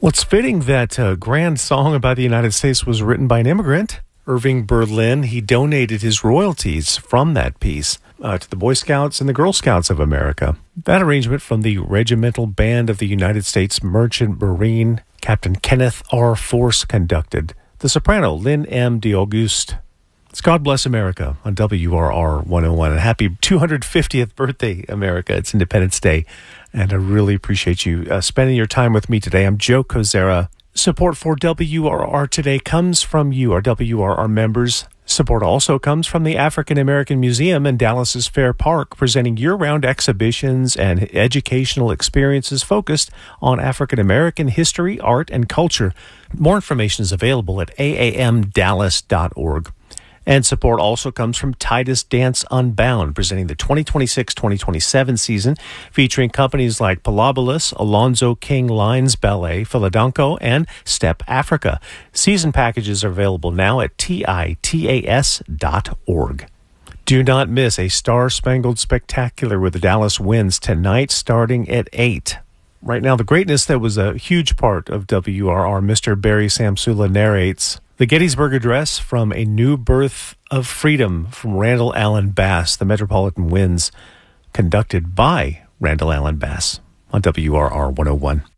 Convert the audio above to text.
Well, it's fitting that a grand song about the United States was written by an immigrant, Irving Berlin. He donated his royalties from that piece to the Boy Scouts and the Girl Scouts of America. That arrangement from the Regimental Band of the United States Merchant Marine, Captain Kenneth R. Force conducted. The soprano, Lynn M. D'Auguste. It's God Bless America on WRR 101. And happy 250th birthday, America. It's Independence Day. And I really appreciate you spending your time with me today. I'm Joe Kozera. Support for WRR today comes from you, our WRR members. Support also comes from the African American Museum in Dallas's Fair Park, presenting year-round exhibitions and educational experiences focused on African American history, art, and culture. More information is available at aamdallas.org. And support also comes from Titus Dance Unbound, presenting the 2026-2027 season, featuring companies like Palabolas, Alonzo King Lines Ballet, Philadanco, and Step Africa. Season packages are available now at titas.org. Do not miss a Star-Spangled Spectacular with the Dallas Winds tonight starting at 8. Right now, the greatness that was a huge part of WRR, Mr. Barry Samsula narrates the Gettysburg Address from A New Birth of Freedom from Randall Allen Bass, the Metropolitan Winds, conducted by Randall Allen Bass on WRR 101.